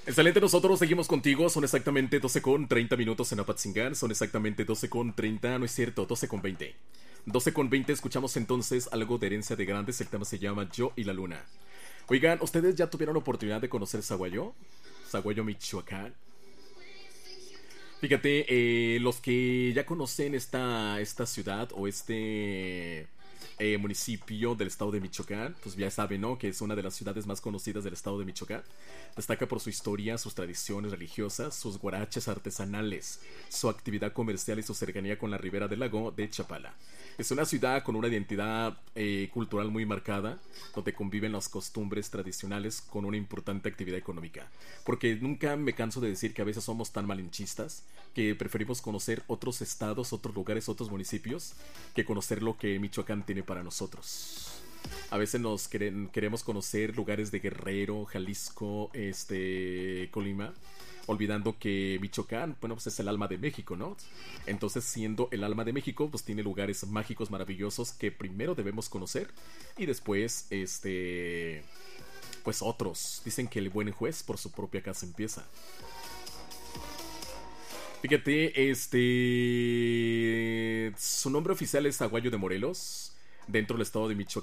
Excelente, nosotros seguimos contigo. Son exactamente 12 con 30 minutos en Apatzingán. Son exactamente 12 con 30, no es cierto, 12 con 20. 12 con 20, escuchamos entonces algo de Herencia de Grandes. El tema se llama Yo y la Luna. Oigan, ¿ustedes ya tuvieron la oportunidad de conocer Zaguayo? Zaguayo, Michoacán. Fíjate, los que ya conocen esta ciudad o este municipio del estado de Michoacán, pues ya saben, ¿no? Que es una de las ciudades más conocidas del estado de Michoacán. Destaca por su historia, sus tradiciones religiosas, sus guaraches artesanales, su actividad comercial y su cercanía con la ribera del lago de Chapala. Es una ciudad con una identidad cultural muy marcada, donde conviven las costumbres tradicionales con una importante actividad económica. Porque nunca me canso de decir que a veces somos tan malinchistas que preferimos conocer otros estados, otros lugares, otros municipios, que conocer lo que Michoacán tiene para nosotros. A veces queremos conocer lugares de Guerrero, Jalisco, Colima, olvidando que Michoacán, bueno, pues es el alma de México, ¿no? Entonces, siendo el alma de México, pues tiene lugares mágicos maravillosos que primero debemos conocer y después, pues otros. Dicen que el buen juez por su propia casa empieza. Fíjate, su nombre oficial es Aguayo de Morelos, dentro del estado de Michoacán.